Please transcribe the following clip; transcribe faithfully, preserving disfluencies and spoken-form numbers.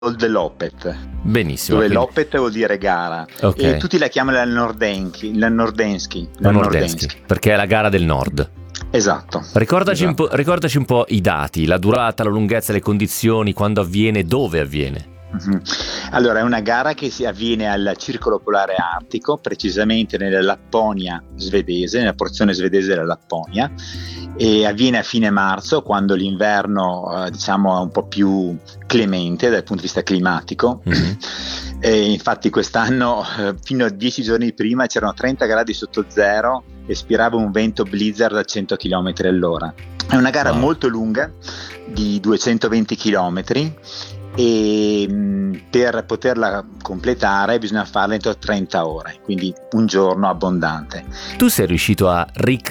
Old Loppet. Benissimo. Dove quindi... Loppet vuol dire gara. Okay. E tutti la chiamano la Nordensky, la Nordensky, la Nordensky, perché è la gara del nord. Esatto. Ricordaci, esatto. Un po', ricordaci un po' i dati, la durata, la lunghezza, le condizioni, quando avviene, dove avviene. Mm-hmm. Allora, è una gara che si avviene al Circolo Polare Artico, precisamente nella Lapponia svedese, nella porzione svedese della Lapponia, e avviene a fine marzo, quando l'inverno eh, diciamo è un po' più clemente dal punto di vista climatico. Mm-hmm. E infatti quest'anno eh, fino a dieci giorni prima c'erano trenta gradi sotto zero e spirava un vento blizzard a cento chilometri all'ora. È una gara wow. molto lunga, di duecentoventi chilometri, e mh, per poterla completare bisogna farla entro trenta ore, quindi un giorno abbondante. Tu sei riuscito a ricreare